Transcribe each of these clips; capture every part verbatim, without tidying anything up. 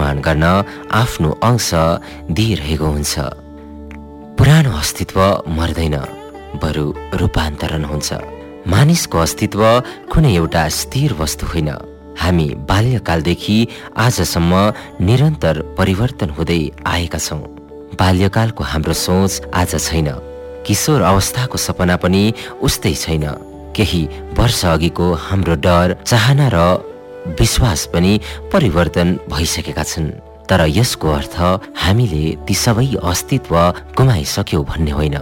निर्माण गर्न आफ्नो अंश दिइरहेको हुन्छ। पुरानो अस्तित्व मर्दैन, बरु रूपान्तरण हुन्छ। मानिसको अस्तित्व कुनै एउटा स्थिर वस्तु होइन। हामी बाल्यकालदेखि आजसम्म निरन्तर परिवर्तन हुँदै आएका छौँ। बाल्यकालको हाम्रो सोच आज छैन। किशोर अवस्थाको सपना पनि उस्तै छैन। केही वर्ष अघिको हाम्रो डर, चाहना र विश्वास पनि परिवर्तन भइसकेका छन्। तर यसको अर्थ हामीले ती सबै अस्तित्व गुमाइसक्यौँ भन्ने होइन।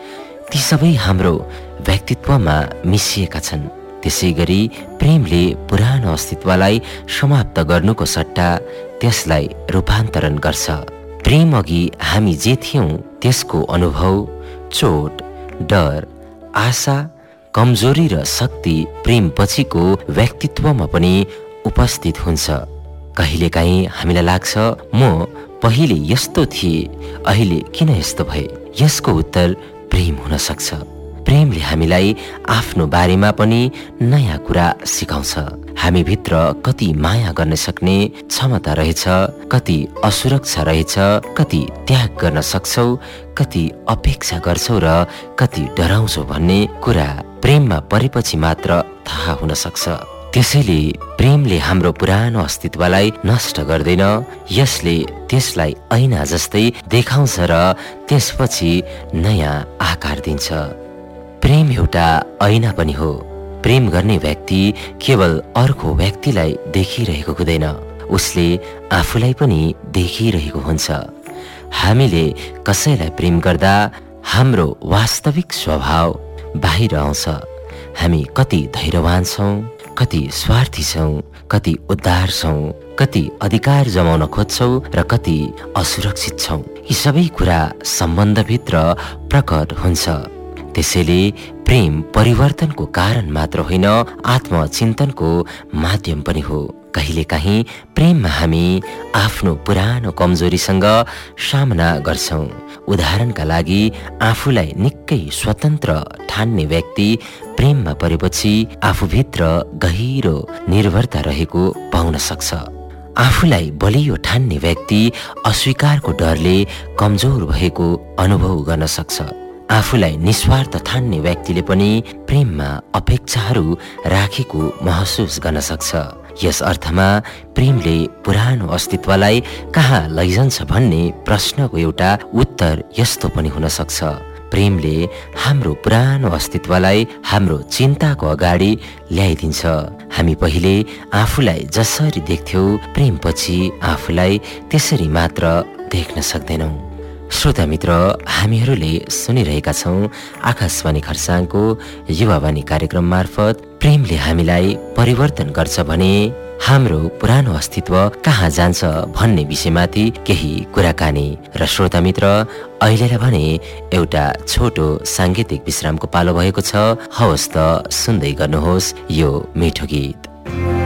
ती सबै हाम्रो व्यक्तित्वमा मिसिएका छन्। त्यसै गरी प्रेमले पुरानो अस्तित्वलाई समाप्त गर्नुको सट्टा त्यसलाई रूपान्तरण गर्छ। प्रेम अघि हामी जे थियौँ त्यसको अनुभव, चोट, डर, आशा, कमजोरी र शक्ति प्रेम पछिको व्यक्तित्वमा पनि उपस्थित हुन्छ। कहिलेकाहीँ हामीलाई लाग्छ, म पहिले यस्तो थिएँ, अहिले किन यस्तो भए? यसको उत्तर प्रेम हुन सक्छ। प्रेमले हामीलाई आफ्नो बारेमा पनि नयाँ कुरा सिकाउँछ। हामीभित्र कति माया गर्न सक्ने क्षमता रहेछ, कति असुरक्षा रहेछ, कति त्याग गर्न सक्छौ, कति अपेक्षा गर्छौ र कति डराउँछौ भन्ने कुरा प्रेममा परेपछि मात्र थाहा हुन सक्छ। त्यसैले प्रेमले हाम्रो पुरानो अस्तित्वलाई नष्ट गर्दैन, यसले त्यसलाई ऐना जस्तै देखाउँछ र त्यसपछि नयाँ आकार दिन्छ। प्रेम एउटा ऐना पनि हो। प्रेम गर्ने व्यक्ति केवल अर्को व्यक्तिलाई देखिरहेको हुँदैन, उसले आफूलाई पनि देखिरहेको हुन्छ। हामीले कसैलाई प्रेम गर्दा हाम्रो वास्तविक स्वभाव बाहिर आउँछ। हामी कति धैर्यवान छौँ, कति स्वार्थी छौँ, कति उदार छौँ, कति अधिकार जमाउन खोज्छौँ र कति असुरक्षित छौँ। यी सबै कुरा सम्बन्धभित्र प्रकट हुन्छ। त्यसैले प्रेम परिवर्तनको कारण मात्र होइन, आत्मचिन्तनको माध्यम पनि हो। कहिलेकाहीँ प्रेममा हामी आफ्नो पुरानो कमजोरीसँग सामना गर्छौँ। उदाहरणका लागि, आफूलाई निकै स्वतन्त्र ठान्ने व्यक्ति प्रेममा परेपछि आफूभित्र गहिरो निर्भरता रहेको पाउन सक्छ। आफूलाई बलियो ठान्ने व्यक्ति अस्वीकारको डरले कमजोर भएको अनुभव गर्न सक्छ। आफूलाई निस्वार्थ ठान्ने व्यक्तिले पनि प्रेममा अपेक्षाहरू राखेको महसुस गर्न सक्छ। यस अर्थमा प्रेमले पुरानो अस्तित्वलाई कहाँ लैजान्छ भन्ने प्रश्नको एउटा उत्तर यस्तो पनि हुन सक्छ। प्रेमले हाम्रो पुरानो अस्तित्वलाई हाम्रो चिन्ताको अगाडि ल्याइदिन्छ। हामी पहिले आफूलाई जसरी देख्थ्यौँ, प्रेमपछि आफूलाई त्यसरी मात्र देख्न सक्दैनौँ। श्रोता मित्र, हामीहरूले सुनिरहेका छौँ आकाशवाणी खरसाङको युवावाणी कार्यक्रम मार्फत प्रेमले हामीलाई परिवर्तन गर्छ भने हाम्रो पुरानो अस्तित्व कहाँ जान्छ भन्ने विषयमाथि केही कुराकानी। र श्रोता मित्र, अहिलेलाई भने एउटा छोटो साङ्गीतिक विश्रामको पालो भएको छ। हवस् त सुन्दै गर्नुहोस् यो मिठो गीत।